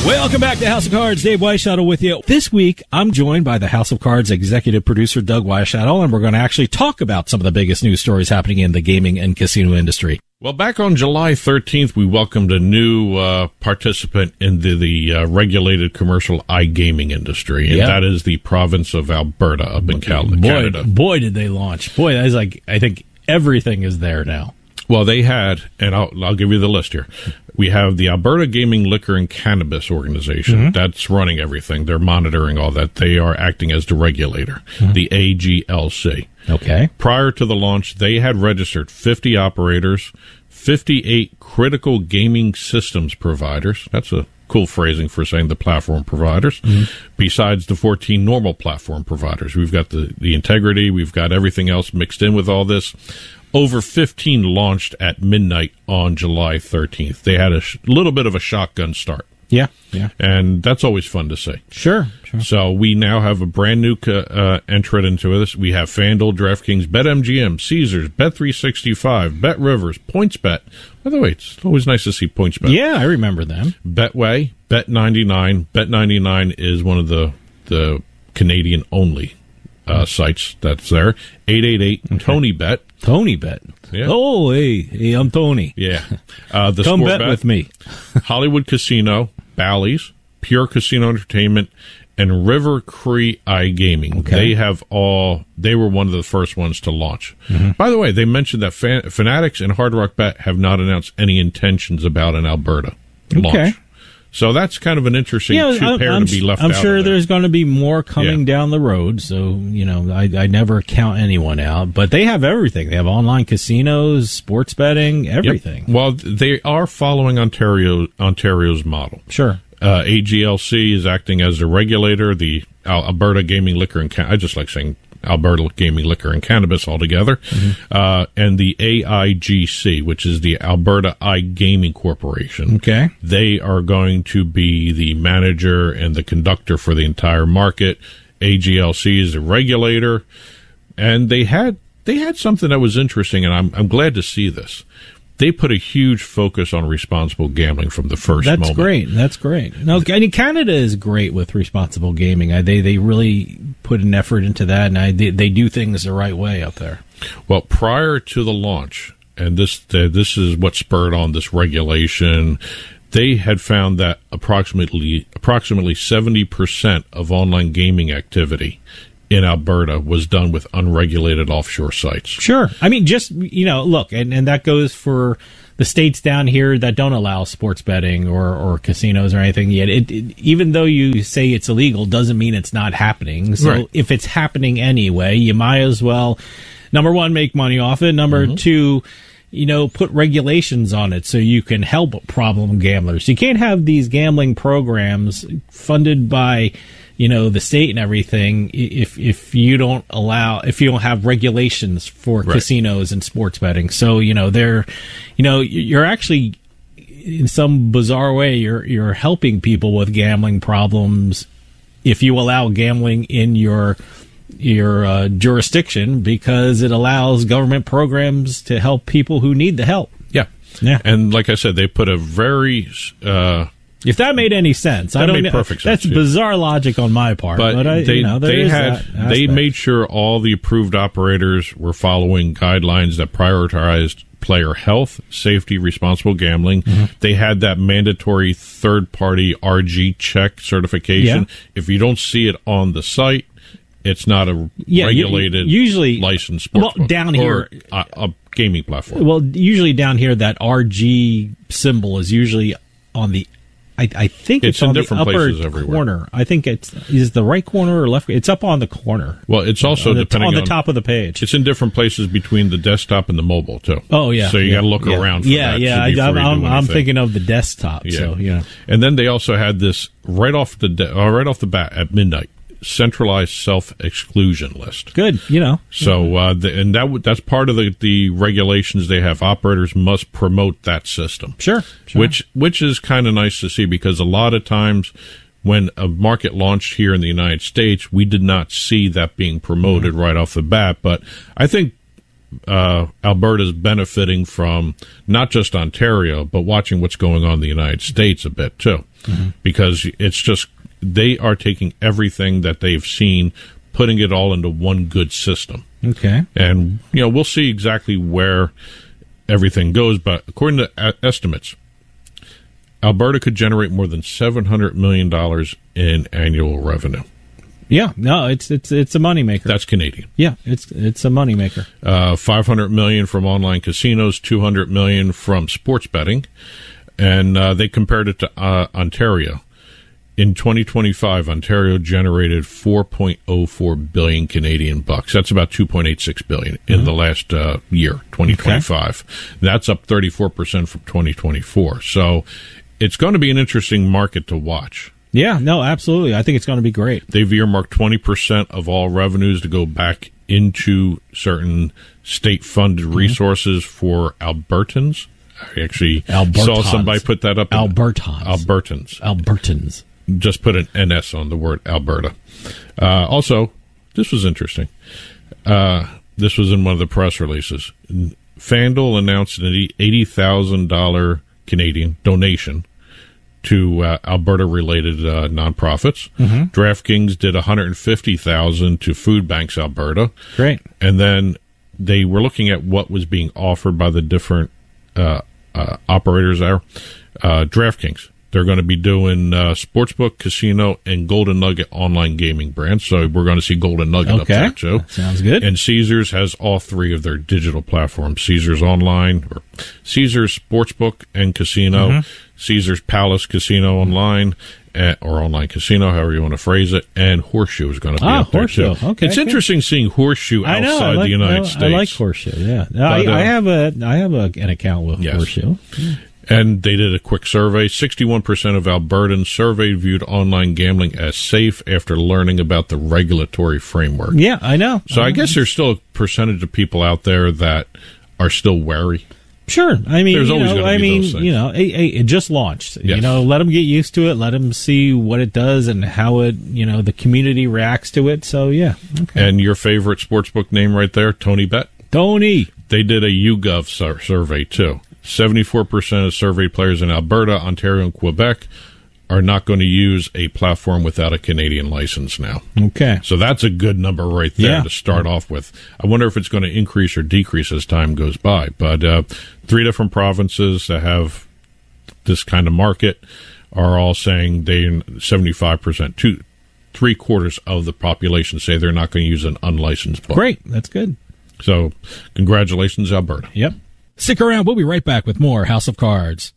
Welcome back to House of Cards. Dave Weishuttle with you. This week, I'm joined by the House of Cards executive producer, Doug Weishuttle, and we're going to actually talk about some of the biggest news stories happening in the gaming and casino industry. Well, back on July 13th, we welcomed a new participant in the regulated commercial iGaming industry, and that is the province of Alberta up in Canada. Boy, did they launch. Boy, that is I think everything is there now. Well, they had, and I'll give you the list here. We have the Alberta Gaming, Liquor, and Cannabis Organization. That's running everything. They're monitoring all that. They are acting as the regulator, the AGLC. Okay. Prior to the launch, they had registered 50 operators, 58 critical gaming systems providers. That's a cool phrasing for saying the platform providers, besides the 14 normal platform providers. We've got the integrity. We've got everything else mixed in with all this. Over 15 launched at midnight on July 13th. They had a little bit of a shotgun start. Yeah. And that's always fun to say. Sure. So we now have a brand new entrant into this. We have FanDuel, DraftKings, BetMGM, Caesars, Bet365, BetRivers, PointsBet. By the way, it's always nice to see PointsBet. Yeah, I remember them. Betway, Bet99. Bet99 is one of the Canadian-only sites that's there. 888 TonyBet. TonyBet. Yeah. Oh, hey, I'm Tony. Yeah. The Come Sport bet with me. Hollywood Casino, Bally's, Pure Casino Entertainment, and River Cree iGaming. Okay. They were one of the first ones to launch. By the way, they mentioned that Fanatics and Hard Rock Bet have not announced any intentions about an Alberta launch. Okay. So that's kind of an interesting pair to be left out. I'm sure there's going to be more coming down the road. So, I never count anyone out. But they have everything. They have online casinos, sports betting, everything. Yep. Well, they are following Ontario's model. Sure. AGLC is acting as the regulator, the Alberta Gaming, Liquor, and I just like saying Alberta Gaming, Liquor, and Cannabis altogether, and the AIGC, which is the Alberta iGaming Corporation. Okay. They are going to be the manager and the conductor for the entire market. AGLC is the regulator, and they had something that was interesting, and I'm glad to see this. They put a huge focus on responsible gambling from the first moment. That's great. No, I mean, Canada is great with responsible gaming. They really put an effort into that, and they do things the right way up there. Well, prior to the launch, and this is what spurred on this regulation, they had found that approximately 70% of online gaming activity in Alberta was done with unregulated offshore sites. Sure. I mean, just, look, and that goes for the states down here that don't allow sports betting or casinos or anything yet. Even though you say it's illegal, doesn't mean it's not happening. So if it's happening anyway, you might as well, number one, make money off it. Number two, put regulations on it so you can help problem gamblers. You can't have these gambling programs funded by the state and everything, if you don't have regulations for casinos and sports betting. So, you're actually, in some bizarre way, you're helping people with gambling problems if you allow gambling in your jurisdiction, because it allows government programs to help people who need the help. Yeah. And like I said, they put a very, if that made any sense, that made perfect sense. That's bizarre logic on my part, but they made sure all the approved operators were following guidelines that prioritized player health, safety, responsible gambling. They had that mandatory third-party RG check certification. If you don't see it on the site, it's not a regulated, usually licensed sports down here, a gaming platform. Well, usually down here, that RG symbol is usually on the. I think it's on in different the upper places everywhere. corner. I think is the right corner or left. It's up on the corner. Well, it's also depending on the top of the page. It's in different places between the desktop and the mobile too. Oh yeah. So you got to look around. For that I'm thinking of the desktop. Yeah. So And then they also had this right off the bat at midnight. Centralized self-exclusion list. Good, So, that's part of the regulations they have. Operators must promote that system. Sure. Which is kind of nice to see, because a lot of times when a market launched here in the United States, we did not see that being promoted right off the bat. But I think Alberta's benefiting from not just Ontario, but watching what's going on in the United States a bit too, because it's just they are taking everything that they've seen, putting it all into one good system. Okay. And, we'll see exactly where everything goes, but according to estimates, Alberta could generate more than $700 million in annual revenue. Yeah, no, it's a moneymaker. That's Canadian. Yeah, it's a moneymaker. $500 million from online casinos, $200 million from sports betting, and they compared it to Ontario. In 2025, Ontario generated 4.04 billion Canadian bucks. That's about 2.86 billion in the last year, 2025. Okay. That's up 34% from 2024. So it's going to be an interesting market to watch. Yeah, no, absolutely. I think it's going to be great. They've earmarked 20% of all revenues to go back into certain state-funded resources for Albertans. I actually saw somebody put that up. Albertans. Just put an NS on the word Alberta. Also, this was interesting. This was in one of the press releases. FanDuel announced an $80,000 Canadian donation to Alberta-related nonprofits. DraftKings did $150,000 to Food Banks Alberta. Great. And then they were looking at what was being offered by the different operators there. DraftKings. They're going to be doing Sportsbook, Casino, and Golden Nugget online gaming brands. So we're going to see Golden Nugget up there, too. That sounds good. And Caesars has all three of their digital platforms. Caesars Online, or Caesars Sportsbook and Casino, Caesars Palace Casino Online, or Online Casino, however you want to phrase it, and Horseshoe is going to be up there, too. Okay, it's interesting seeing Horseshoe outside the United States. I like Horseshoe, yeah. I have an account with Horseshoe. And they did a quick survey. 61% of Albertans surveyed viewed online gambling as safe after learning about the regulatory framework. Yeah, I know. So I guess there's still a percentage of people out there that are still wary. Sure. I mean, there's always going to be those things. It just launched. Yes. Let them get used to it. Let them see what it does and how it, the community reacts to it. So, yeah. Okay. And your favorite sportsbook name right there, TonyBet? Tony. They did a YouGov survey, too. 74% of surveyed players in Alberta, Ontario, and Quebec are not going to use a platform without a Canadian license now. Okay. So that's a good number right there to start off with. I wonder if it's going to increase or decrease as time goes by. But 3 different provinces that have this kind of market are all saying 75%, 3/4 of the population say they're not going to use an unlicensed book. Great. That's good. So congratulations, Alberta. Yep. Stick around. We'll be right back with more House of Cards.